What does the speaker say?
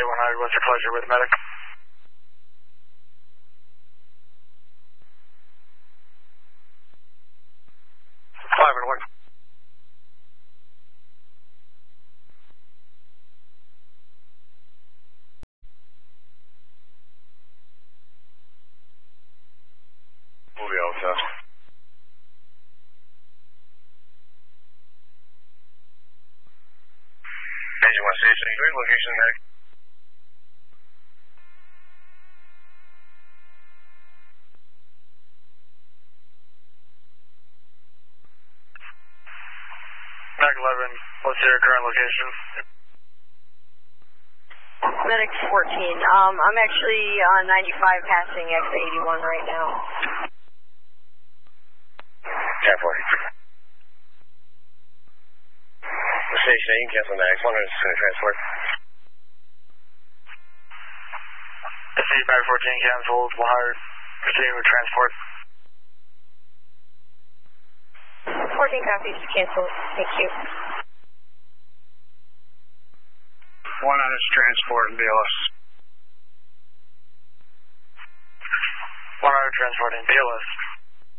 100, what's your pleasure with medic? Five and one. Movie Alta. Agent 173, location medic. Mac 11, what's your current location? Medic 14. I'm actually on 95 passing exit 81 right now. 10-4. Station 8, cancel Max 100, transport. SC Mac 14 canceled, 100, continue with transport. 14 copies, canceled. Thank you. 100 transport and BLS. 100 transport and BLS.